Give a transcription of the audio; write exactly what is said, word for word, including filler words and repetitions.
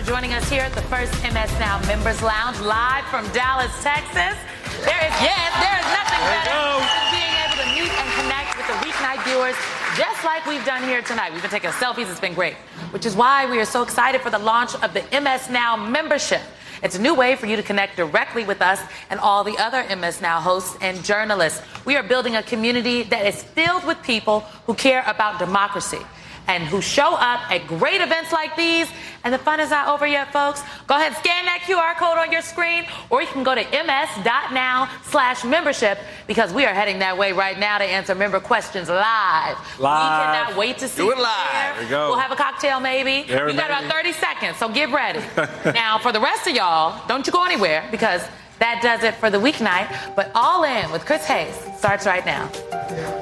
joining us here at the first M S Now Members Lounge, live from Dallas, Texas. There is, yes, there is nothing better than being able to meet and connect with the weeknight viewers, just like we've done here tonight. We've been taking selfies. It's been great, which is why we are so excited for the launch of the M S Now membership. It's a new way for you to connect directly with us and all the other M S Now hosts and journalists. We are building a community that is filled with people who care about democracy and who show up at great events like these. And the fun is not over yet, folks. Go ahead and scan that Q R code on your screen, or you can go to ms.now slash membership, because we are heading that way right now to answer member questions live. Live. We cannot wait to see Do it you live. there. There we go. We'll have a cocktail maybe. There You got maybe. about thirty seconds, so get ready. Now, for the rest of y'all, don't you go anywhere, because that does it for the weeknight. But All In with Chris Hayes starts right now.